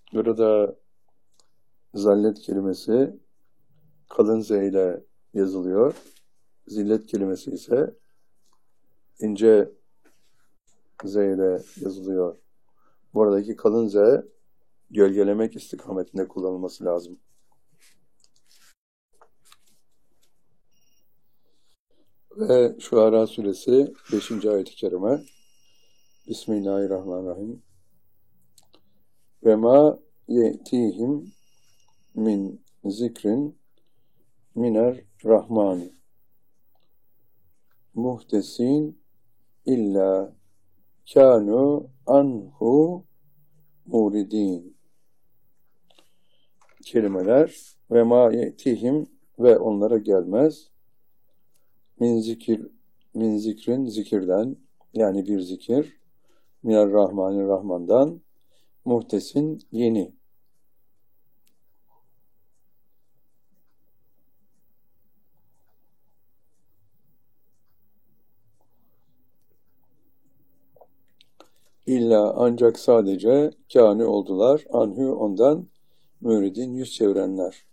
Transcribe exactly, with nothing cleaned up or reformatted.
Burada zallet kelimesi kalın Z ile yazılıyor. Zillet kelimesi ise ince Z ile yazılıyor. Buradaki kalın Z gölgelemek istikametinde kullanılması lazım. Ve Şuara suresi beşinci ayet-i kerime. Bismillahirrahmanirrahim. Ve ma ye'tihim min zikrin miner rahmani muhtesin illa kânu anhu muridin. Kelimeler ve ma ye'tihim ve onlara gelmez min zikir min zikrin zikirden yani bir zikir miner rahmani rahmandan muhtesin yeni İlla ancak sadece kâni oldular, anhü ondan, müridin yüz çevirenler.